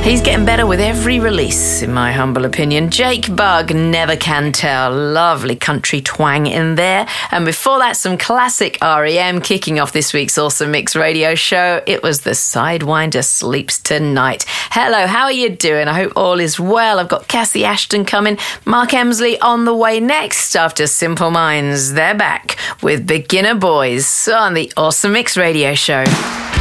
He's getting better with every release, in my humble opinion. Jake Bugg, Never Can Tell. Lovely country twang in there. And before that, some classic R.E.M. kicking off this week's Awesome Mix radio show. It was the Sidewinder Sleeps Tonight. Hello, how are you doing? I hope all is well. I've got Cassie Ashton coming. Mark Emsley on the way next. After Simple Minds, they're back with Beginner Boys on the Awesome Mix radio show.